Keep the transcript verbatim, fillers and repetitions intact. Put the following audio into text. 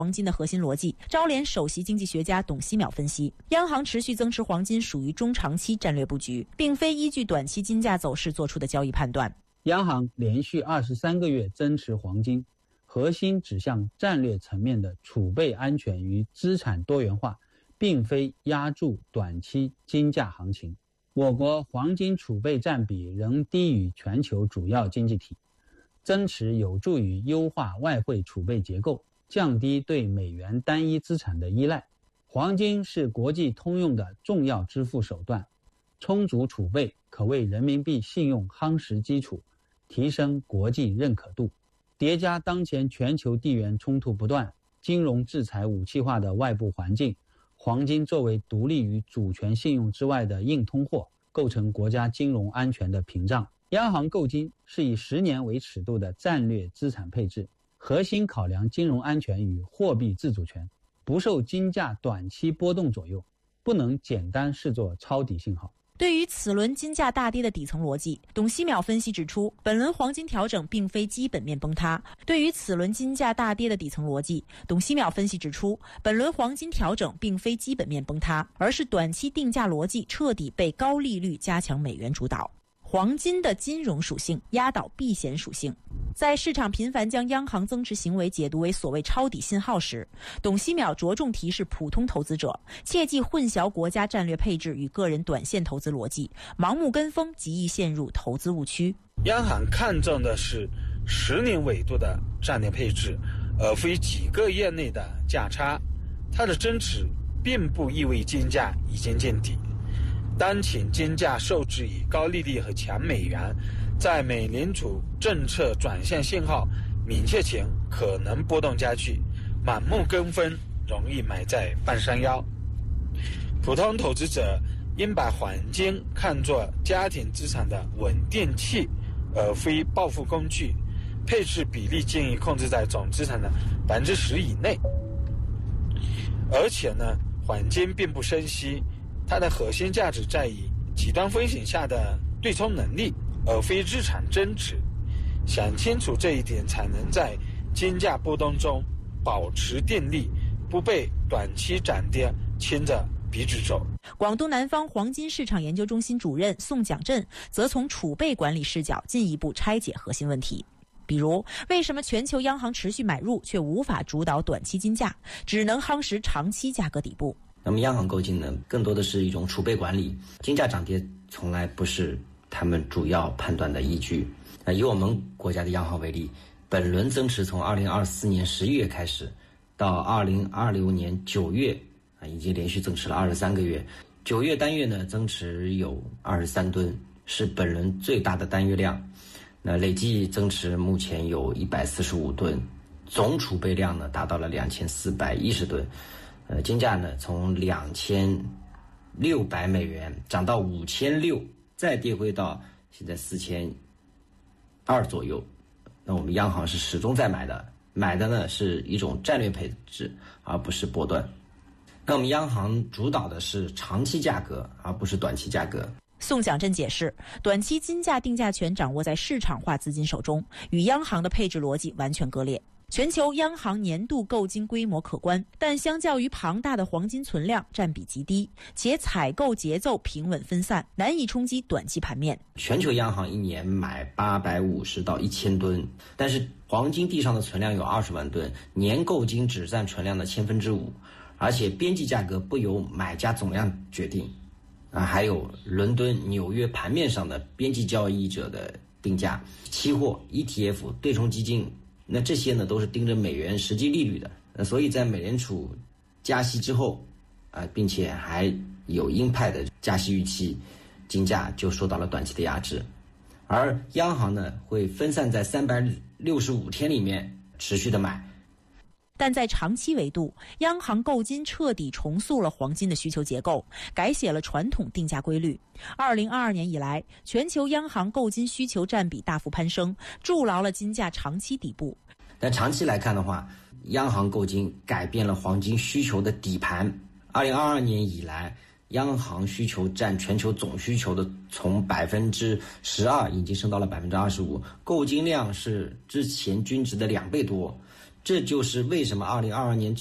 黄金的核心逻辑。招联首席经济学家董希淼分析，央行持续增持黄金属于中长期战略布局，并非依据短期金价走势做出的交易判断。 央行连续二十三个月增持黄金，核心指向战略层面的储备安全与资产多元化，并非压住短期金价行情。我国黄金储备占比仍低于全球主要经济体，增持有助于优化外汇储备结构，降低对美元单一资产的依赖。黄金是国际通用的重要支付手段，充足储备可为人民币信用夯实基础，提升国际认可度。叠加当前全球地缘冲突不断、金融制裁武器化的外部环境，黄金作为独立于主权信用之外的硬通货，构成国家金融安全的屏障。央行购金是以十年为尺度的战略资产配置，核心考量金融安全与货币自主权，不受金价短期波动左右，不能简单视作抄底信号。 对于此轮金价大跌的底层逻辑，董希淼分析指出，本轮黄金调整并非基本面崩塌。对于此轮金价大跌的底层逻辑，董希淼分析指出，本轮黄金调整并非基本面崩塌，而是短期定价逻辑彻底被高利率加强美元主导。黄金的金融属性压倒避险属性。在市场频繁将央行增持行为解读为所谓抄底信号时，董希淼着重提示普通投资者切忌混淆国家战略配置与个人短线投资逻辑，盲目跟风极易陷入投资误区。 央行看重的是十年维度的战略配置，而非几个月内的价差。它的增持并不意味金价已经见底。当前金价受制于高利率和强美元，在美联储政策转向信号明确前可能波动加剧，盲目跟风容易买在半山腰。普通投资者应把黄金看作家庭资产的稳定器，而非暴富工具，配置比例建议控制在总资产的百分之十以内。而且呢，黄金并不生息，它的核心价值在于极端风险下的对冲能力，而非日常增值。想清楚这一点，才能在金价波动中保持定力，不被短期涨跌牵着鼻子走。 广东南方黄金市场研究中心主任宋蒋震则从储备管理视角进一步拆解核心问题。比如，为什么全球央行持续买入却无法主导短期金价，只能夯实长期价格底部？ 那么央行购金呢，更多的是一种储备管理，金价涨跌从来不是他们主要判断的依据。那以我们国家的央行为例，本轮增持从二零二四年十一月开始，到二零二六年九月啊，已经连续增持了二十三个月。九月单月呢，增持有二十三吨，是本轮最大的单月量。那累计增持目前有一百四十五吨，总储备量呢达到了两千四百一十吨。呃，金价呢从两千六百美元涨到五千六，再跌回到现在四千二左右。那我们央行是始终在买的，买的呢是一种战略配置，而不是波段。那我们央行主导的是长期价格，而不是短期价格。 宋蒋震解释，短期金价定价权掌握在市场化资金手中，与央行的配置逻辑完全割裂。全球央行年度购金规模可观，但相较于庞大的黄金存量占比极低，且采购节奏平稳分散，难以冲击短期盘面。 全球央行一年买八百五十到一千吨，但是黄金地上的存量有二十万吨，年购金只占存量的千分之五，而且边际价格不由买家总量决定，啊，还有伦敦、纽约盘面上的边际交易者的定价、期货、E T F、对冲基金。那这些呢都是盯着美元实际利率的，那所以在美联储加息之后，啊、呃，并且还有鹰派的加息预期，金价就受到了短期的压制，而央行呢会分散在三百六十五天里面持续的买。 但在长期维度，央行购金彻底重塑了黄金的需求结构，改写了传统定价规律。二零二二年以来，全球央行购金需求占比大幅攀升，筑牢了金价长期底部。 但长期来看的话，央行购金改变了黄金需求的底盘。二零二二年以来，央行需求占全球总需求的从百分之十二已经升到了百分之二十五，购金量是之前均值的两倍多。 这就是为什么二零二二年